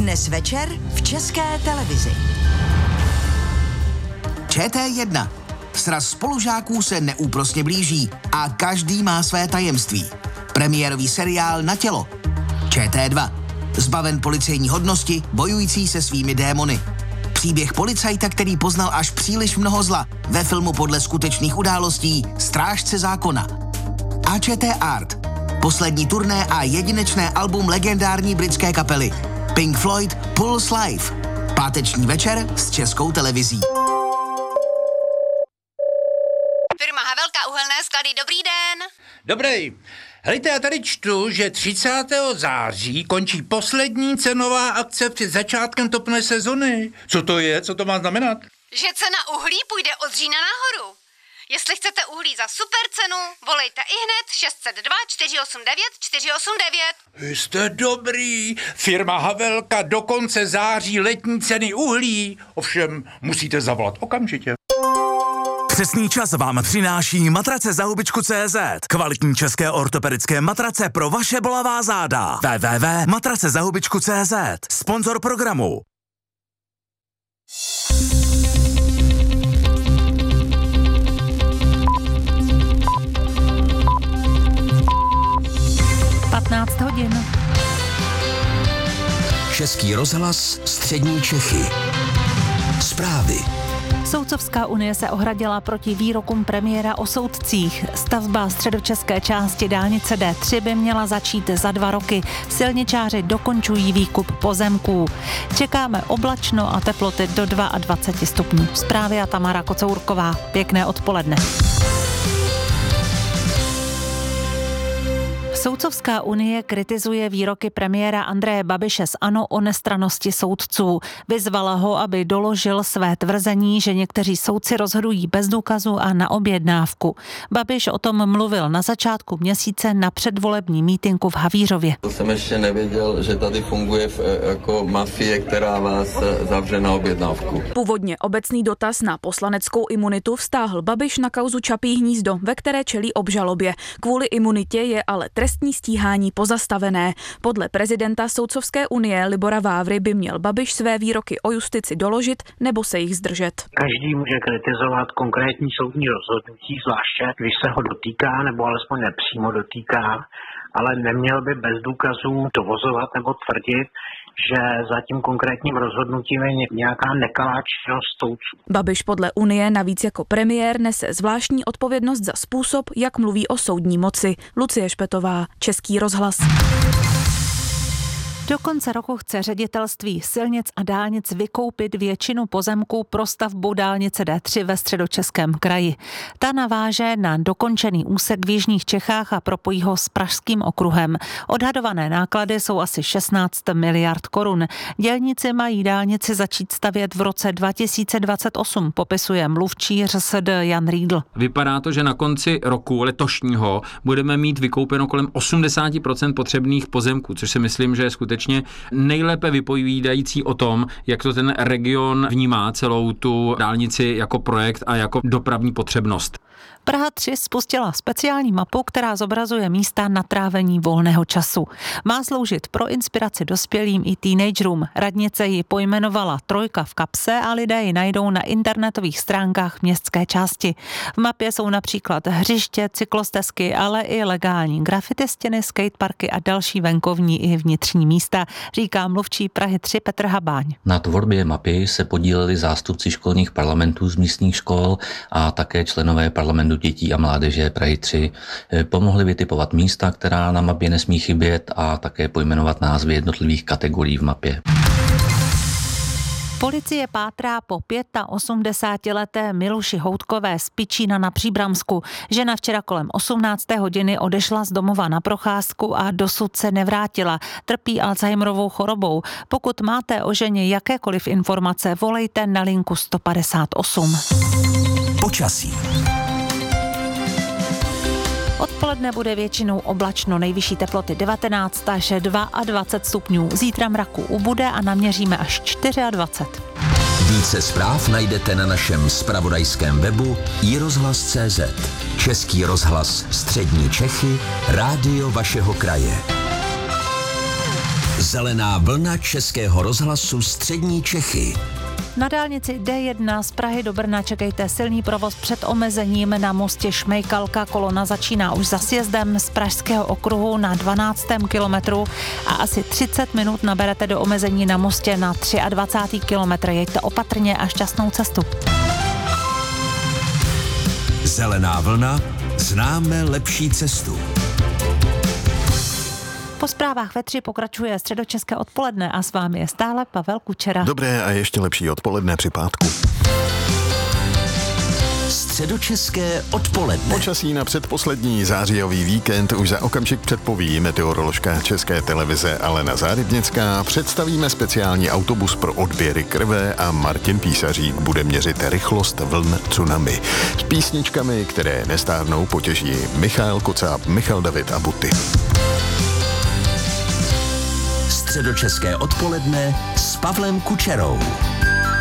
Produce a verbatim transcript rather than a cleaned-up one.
Dnes večer v České televizi. Č T jedna. Sraz spolužáků se neúprosně blíží a každý má své tajemství. Premiérový seriál Na tělo. Č T dva. Zbaven policejní hodnosti, bojující se svými démony. Příběh policajta, který poznal až příliš mnoho zla, ve filmu podle skutečných událostí Strážce zákona. A Č T Art. Poslední turné a jedinečné album legendární britské kapely Pink Floyd Pulse Live. Páteční večer s Českou televizí. Firma Havelka uhelné sklady, dobrý den. Dobrý. Helejte, já tady čtu, že třicátého září končí poslední cenová akce před začátkem topné sezony. Co to je? Co to má znamenat? Že cena uhlí půjde od října nahoru. Jestli chcete uhlí za super cenu, volejte ihned šest set dva čtyři osm devět čtyři osm devět. Vy jste dobrý. Firma Havelka do konce září letní ceny uhlí. Ovšem, musíte zavolat okamžitě. Přesný čas vám přináší matrace za hubičku tečka cé zet. Kvalitní české ortopedické matrace pro vaše bolavá záda. w w w tečka matrace za hubičku tečka cé zet. Sponzor programu. patnáct hodin. Český rozhlas, střední Čechy. Zprávy. Soudcovská unie se ohradila proti výrokům premiéra o soudcích. Stavba středočeské části dálnice D tři by měla začít za dva roky. Silničáři dokončují výkup pozemků. Čekáme oblačno a teploty do dvacet dva stupňů. Zprávy a Tamara Kocourková. Pěkné odpoledne. Soudcovská unie kritizuje výroky premiéra Andreje Babiše z ANO o nestrannosti soudců. Vyzvala ho, aby doložil své tvrzení, že někteří soudci rozhodují bez důkazu a na objednávku. Babiš o tom mluvil na začátku měsíce na předvolební mítinku v Havířově. To jsem ještě nevěděl, že tady funguje jako mafie, která vás zavře na objednávku. Původně obecný dotaz na poslaneckou imunitu vztáhl Babiš na kauzu Čapí hnízdo, ve které čelí obžalobě. Kvůli imunitě je ale trestní stíhání pozastavené. Podle prezidenta Soudcovské unie Libora Vávry by měl Babiš své výroky o justici doložit nebo se jich zdržet. Každý může kritizovat konkrétní soudní rozhodnutí, zvláště když se ho dotýká nebo alespoň nepřímo dotýká, ale neměl by bez důkazů dovozovat nebo tvrdit, že za tím konkrétním rozhodnutím je nějaká nekalá činnost soudců. Babiš podle Unie navíc jako premiér nese zvláštní odpovědnost za způsob, jak mluví o soudní moci. Lucie Špetová, Český rozhlas. Do konce roku chce ředitelství silnic a dálnic vykoupit většinu pozemků pro stavbu dálnice D tři ve Středočeském kraji. Ta naváže na dokončený úsek v jižních Čechách a propojí ho s Pražským okruhem. Odhadované náklady jsou asi šestnáct miliard korun. Dělníci mají dálnici začít stavět v roce dva tisíce dvacet osm, popisuje mluvčí R S D Jan Riedl. Vypadá to, že na konci roku letošního budeme mít vykoupeno kolem osmdesát procent potřebných pozemků, což si myslím, že je skutečně nejlépe vypovídající o tom, jak to ten region vnímá celou tu dálnici jako projekt a jako dopravní potřebnost. Praha tři spustila speciální mapu, která zobrazuje místa na trávení volného času. Má sloužit pro inspiraci dospělým i teenagerům. Radnice ji pojmenovala Trojka v kapse a lidé ji najdou na internetových stránkách městské části. V mapě jsou například hřiště, cyklostezky, ale i legální graffiti stěny, skateparky a další venkovní i vnitřní místa, říká mluvčí Prahy tři Petr Habáň. Na tvorbě mapy se podíleli zástupci školních parlamentů z místních škol a také členové parlamentu dětí a mládeže Prahy tři. Pomohli vytipovat místa, která na mapě nesmí chybět, a také pojmenovat názvy jednotlivých kategorií v mapě. Policie pátrá po osmdesátileté Miluši Houtkové z Pičína na Příbramsku. Žena včera kolem osmnácté hodiny odešla z domova na procházku a dosud se nevrátila. Trpí Alzheimerovou chorobou. Pokud máte o ženě jakékoliv informace, volejte na linku sto padesát osm. Počasí. Odpoledne bude většinou oblačno, nejvyšší teploty devatenáct až dvacet dva stupňů. Zítra mraku ubude a naměříme až dvacet čtyři. Více zpráv najdete na našem zpravodajském webu i rozhlas tečka cé zet. Český rozhlas, střední Čechy, rádio vašeho kraje. Zelená vlna Českého rozhlasu Střední Čechy. Na dálnici D jedna z Prahy do Brna čekejte silný provoz před omezením na mostě Šmejkalka. Kolona začíná už za sjezdem z Pražského okruhu na dvanáctém kilometru a asi třicet minut naberete do omezení na mostě na dvacátém třetím kilometru. Jeďte opatrně a šťastnou cestu. Zelená vlna, známe lepší cestu. Po zprávách ve tři pokračuje středočeské odpoledne a s vámi je stále Pavel Kučera. Dobré a ještě lepší odpoledne při pátku. Středočeské odpoledne. Počasí na předposlední zářijový víkend už za okamžik předpoví meteoroložka České televize Alena Zárybnická. Představíme speciální autobus pro odběry krve a Martin Písařík bude měřit rychlost vln tsunami. S písničkami, které nestárnou, potěší Michal Kocáb, Michal David a Buty. Středočeské odpoledne s Pavlem Kučerou.